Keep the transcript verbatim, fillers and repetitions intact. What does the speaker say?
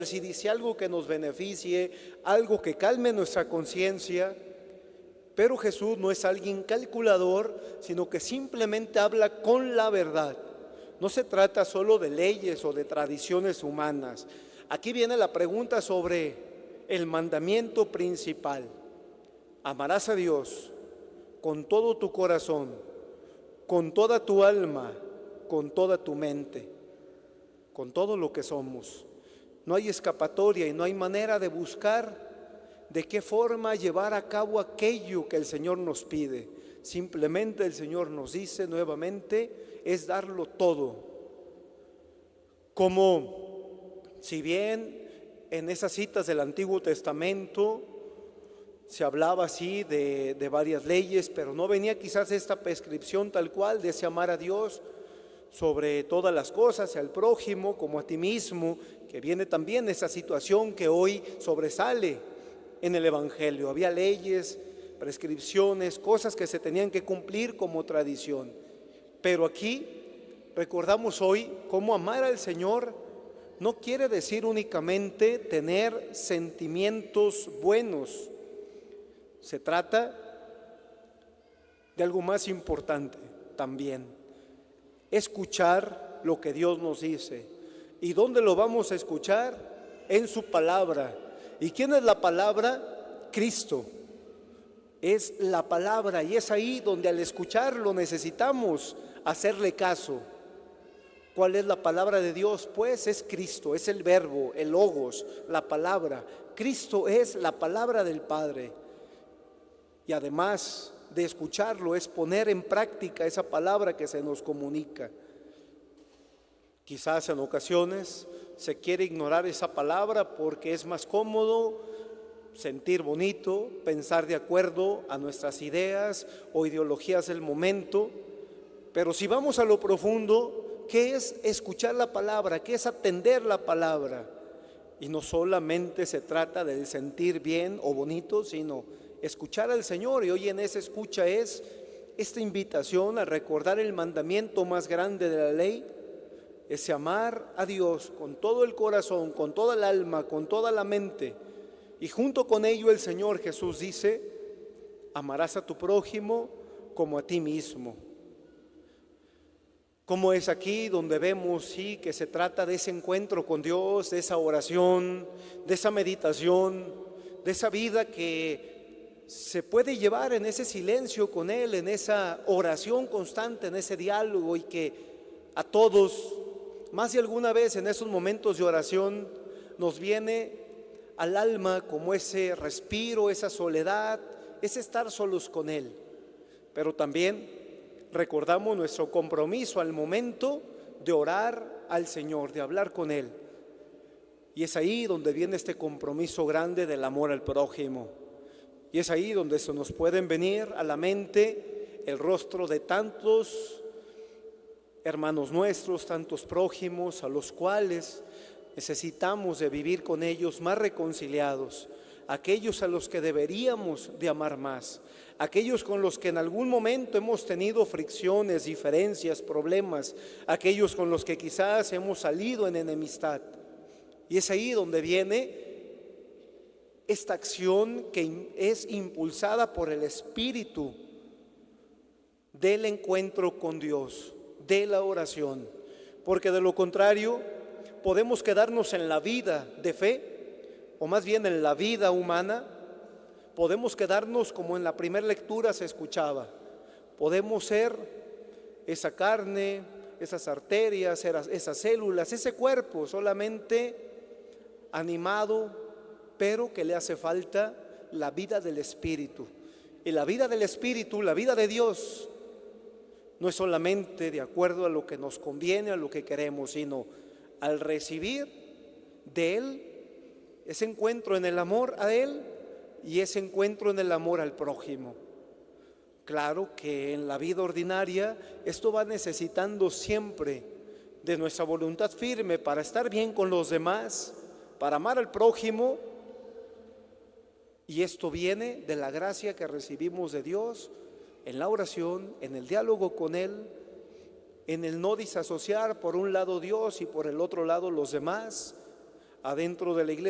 si dice algo que nos beneficie, algo que calme nuestra conciencia. Pero Jesús no es alguien calculador, sino que simplemente habla con la verdad. No se trata solo de leyes o de tradiciones humanas. Aquí viene la pregunta sobre el mandamiento principal. Amarás a Dios con todo tu corazón, con toda tu alma, con toda tu mente, con todo lo que somos. No hay escapatoria y no hay manera de buscar de qué forma llevar a cabo aquello que el Señor nos pide. Simplemente el Señor nos dice nuevamente, es darlo todo. Como si bien en esas citas del Antiguo Testamento se hablaba así de, de varias leyes, pero no venía quizás esta prescripción tal cual de ese amar a Dios sobre todas las cosas, al prójimo como a ti mismo, que viene también esa situación que hoy sobresale en el Evangelio. Había leyes, prescripciones, cosas que se tenían que cumplir como tradición. Pero aquí recordamos hoy cómo amar al Señor no quiere decir únicamente tener sentimientos buenos. Se trata de algo más importante también. Escuchar lo que Dios nos dice. ¿Y dónde lo vamos a escuchar? En su palabra. ¿Y quién es la palabra? Cristo. Es la palabra, y es ahí donde al escucharlo necesitamos hacerle caso. ¿Cuál es la palabra de Dios? Pues es Cristo, es el verbo, el logos, la palabra. Cristo es la palabra del Padre. Y además de escucharlo es poner en práctica esa palabra que se nos comunica. Quizás en ocasiones se quiere ignorar esa palabra porque es más cómodo sentir bonito, pensar de acuerdo a nuestras ideas o ideologías del momento. Pero si vamos a lo profundo, ¿qué es escuchar la palabra? ¿Qué es atender la palabra? Y no solamente se trata de sentir bien o bonito, sino escuchar al Señor. Y hoy en esa escucha es esta invitación a recordar el mandamiento más grande de la ley, ese amar a Dios con todo el corazón, con toda el alma, con toda la mente. Y junto con ello el Señor Jesús dice, amarás a tu prójimo como a ti mismo. Como es aquí donde vemos, sí, que se trata de ese encuentro con Dios, de esa oración, de esa meditación, de esa vida que se puede llevar en ese silencio con Él, en esa oración constante, en ese diálogo, y que a todos, más de alguna vez en esos momentos de oración, nos viene al alma como ese respiro, esa soledad, ese estar solos con Él. Pero también recordamos nuestro compromiso al momento de orar al Señor, de hablar con Él. Y es ahí donde viene este compromiso grande del amor al prójimo. Y es ahí donde se nos pueden venir a la mente el rostro de tantos hermanos nuestros, tantos prójimos a los cuales necesitamos de vivir con ellos más reconciliados, aquellos a los que deberíamos de amar más, aquellos con los que en algún momento hemos tenido fricciones, diferencias, problemas, aquellos con los que quizás hemos salido en enemistad. Y es ahí donde viene esta acción que es impulsada por el Espíritu del encuentro con Dios, de la oración, porque de lo contrario podemos quedarnos en la vida de fe, o más bien en la vida humana. Podemos quedarnos como en la primera lectura se escuchaba, podemos ser esa carne, esas arterias, esas células, ese cuerpo solamente animado, pero que le hace falta la vida del Espíritu. Y la vida del Espíritu, la vida de Dios, no es solamente de acuerdo a lo que nos conviene, a lo que queremos, sino al recibir de Él ese encuentro en el amor a Él y ese encuentro en el amor al prójimo. Claro que en la vida ordinaria esto va necesitando siempre de nuestra voluntad firme para estar bien con los demás, para amar al prójimo, y esto viene de la gracia que recibimos de Dios en la oración, en el diálogo con Él, en el no disasociar por un lado Dios y por el otro lado los demás, adentro de la iglesia.